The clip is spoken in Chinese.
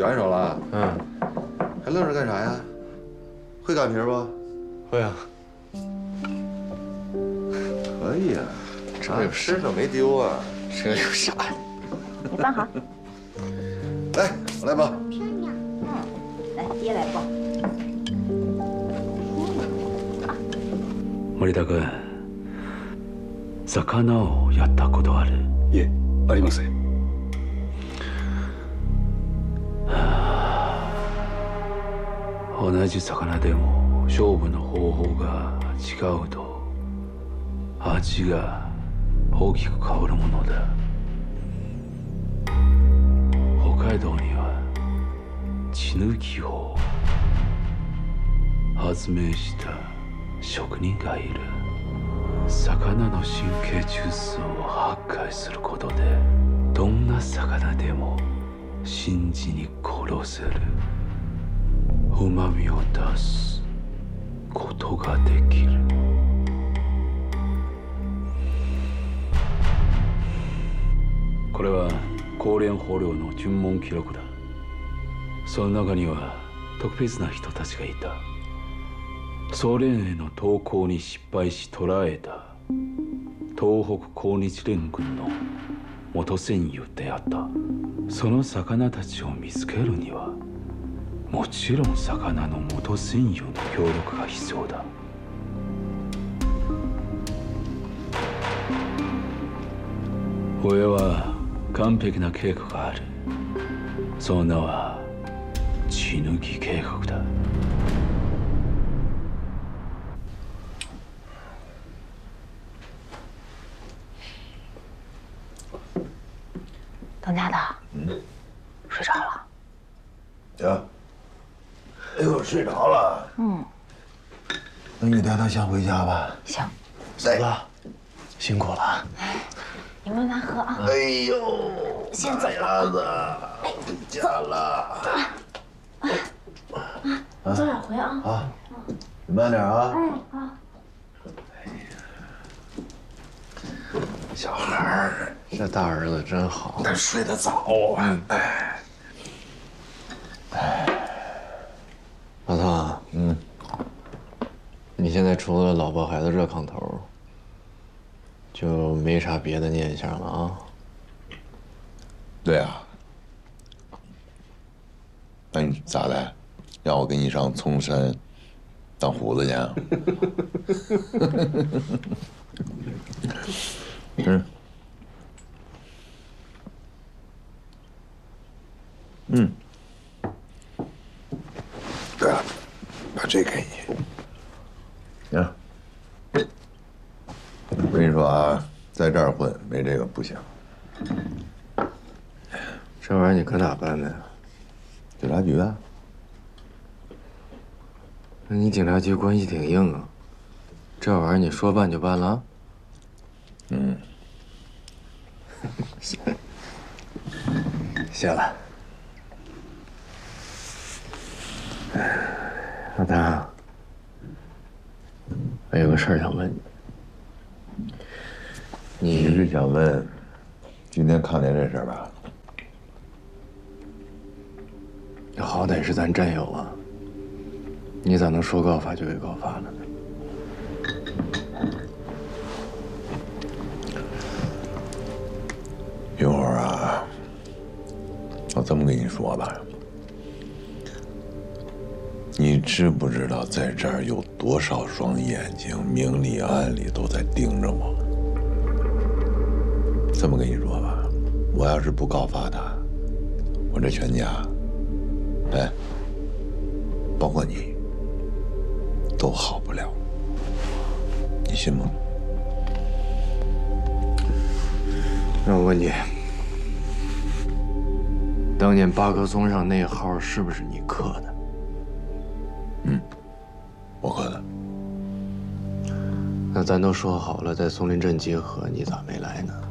选手了。 嗯， 还愣着干啥呀？会擀皮不？ 会啊。 可以啊， 这有身上没丢啊。 这有啥呀？ 你搬好。 来，我来包。 来，爹来包。 森田君、魚をやったことある？ いえ、ありません。 同じ魚でも勝負の方法が違うと味が大きく変わるものだ。北海道には血抜きを発明した職人がいる。魚の神経中枢を破壊することでどんな魚でも瞬時に殺せる。旨味を出すことができる。これは高連捕虜の尋問記録だ。その中には特別な人たちがいた。ソ連への投降に失敗し捕らえた東北抗日連軍の元戦友であった。その魚たちを見つけるにはもちろん魚の元戦友の協力が必要だ。俺は完璧な計画がある。その名は血抜き計画だ。 邓家的，睡着了。 行。哎呦，睡着了。那你带他先回家吧。 行。 嫂子，辛苦了。 你慢慢喝啊。 哎呦， 先走鸭子，回家了。 你早点回啊。 啊，你慢点啊。 哎，好。 小孩儿，这大儿子真好。 他睡得早啊。 老汤，你现在除了老婆孩子热炕头，就没啥别的念想了啊？ 对啊。那你咋的？让我跟你上葱山当虎子去啊？对了，把这给你。行。我跟你说啊，在这儿混没这个不行。 这玩意儿你可咋办呢？ 警察局啊。 那你警察局关系挺硬啊，这玩意儿你说办就办了啊？谢了。老大，我有个事儿想问你。 你是想问今天抗联这事儿吧？ 好歹是咱战友啊，你咋能说告发就给告发了呢？ 云儿啊，我这么跟你说吧，你知不知道在这儿有多少双眼睛，明里暗里都在盯着我？这么跟你说吧，我要是不告发他，我这全家，哎，包括你，都好不了。你信吗？ 那我问你，当年八棵松上那号是不是你刻的？ 我刻的。 那咱都说好了在松林镇集合，你咋没来呢？